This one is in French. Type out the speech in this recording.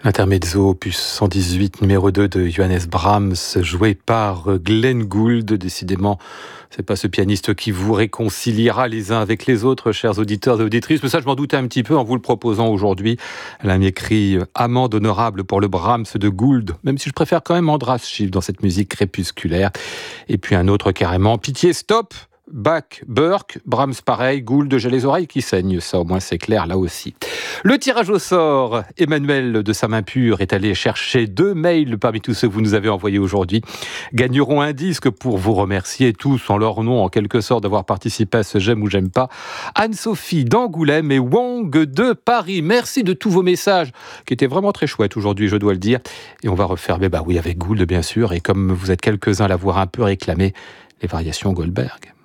Intermezzo, opus 118, numéro 2 de Johannes Brahms, joué par Glenn Gould. Décidément, c'est pas ce pianiste qui vous réconciliera les uns avec les autres, chers auditeurs et auditrices. Mais ça, je m'en doutais un petit peu en vous le proposant aujourd'hui. Elle a écrit amende honorable pour le Brahms de Gould, même si je préfère quand même Andras Schiff dans cette musique crépusculaire. Et puis un autre carrément, Pitié, stop! Bach, Burke, Brahms pareil, Gould, j'ai les oreilles qui saignent, ça au moins c'est clair là aussi. Le tirage au sort, Emmanuel de sa main pure est allé chercher 2 mails parmi tous ceux que vous nous avez envoyés aujourd'hui. Gagneront un disque pour vous remercier tous en leur nom en quelque sorte d'avoir participé à ce J'aime ou J'aime pas. Anne-Sophie d'Angoulême et Wong de Paris. Merci de tous vos messages qui étaient vraiment très chouettes aujourd'hui, je dois le dire. Et on va refermer, avec Gould bien sûr, et comme vous êtes quelques-uns à l'avoir un peu réclamé, les variations Goldberg.